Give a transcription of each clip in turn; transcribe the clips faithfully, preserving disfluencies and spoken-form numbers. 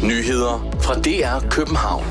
Nyheder fra D R København.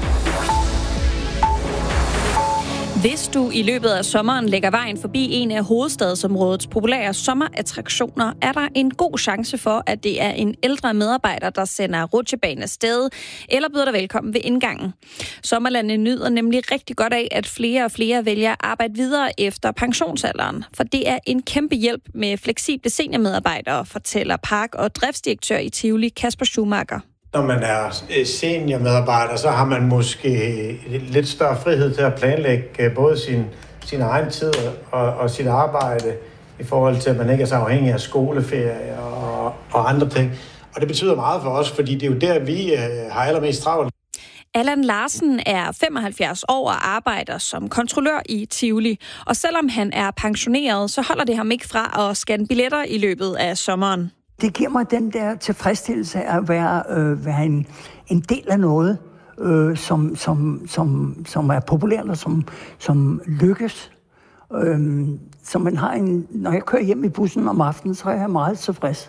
Hvis du i løbet af sommeren lægger vejen forbi en af hovedstadsområdets populære sommerattraktioner, er der en god chance for, at det er en ældre medarbejder, der sender rutsjebanen afsted, eller byder dig velkommen ved indgangen. Sommerlandet nyder nemlig rigtig godt af, at flere og flere vælger at arbejde videre efter pensionsalderen, for det er en kæmpe hjælp med fleksible seniormedarbejdere, fortæller park- og driftsdirektør i Tivoli, Kasper Schumacher. Når man er seniormedarbejder, så har man måske lidt større frihed til at planlægge både sin, sin egen tid og, og sit arbejde i forhold til, at man ikke er så afhængig af skoleferie og, og andre ting. Og det betyder meget for os, fordi det er jo der, vi har allermest travlt. Allan Larsen er femoghalvfjerds år og arbejder som kontrollør i Tivoli. Og selvom han er pensioneret, så holder det ham ikke fra at scanne billetter i løbet af sommeren. Det giver mig den der tilfredsstillelse af at være, øh, være en, en del af noget, øh, som, som, som, som er populært og som, som lykkes. Øh, så man har en, når jeg kører hjem i bussen om aftenen, så er jeg meget tilfreds.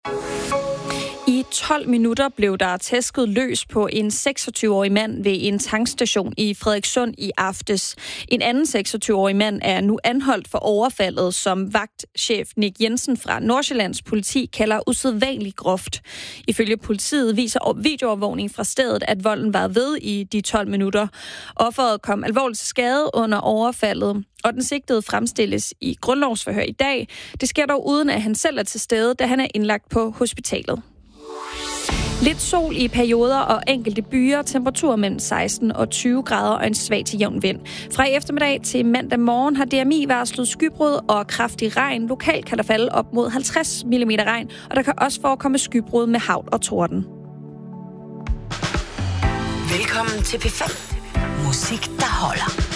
I tolv minutter blev der tæsket løs på en seksogtyve-årig mand ved en tankstation i Frederikssund i aftes. En anden seksogtyve-årig mand er nu anholdt for overfaldet, som vagtchef Nick Jensen fra Nordsjællands politi kalder usædvanligt groft. Ifølge politiet viser videoovervågning fra stedet, at volden var ved i de tolv minutter. Offeret kom alvorligt til skade under overfaldet, og den sigtede fremstilles i grundlovsforhør i dag. Det sker dog uden, at han selv er til stede, da han er indlagt på hospitalet. Lidt sol i perioder og enkelte byer, temperatur mellem seksten og tyve grader og en svag til jævn vind. Fra i eftermiddag til mandag morgen har D M I varslet skybrud og kraftig regn. Lokalt kan der falde op mod halvtreds millimeter regn, og der kan også forekomme skybrud med hagl og torden. Velkommen til P fem. Musik, der holder.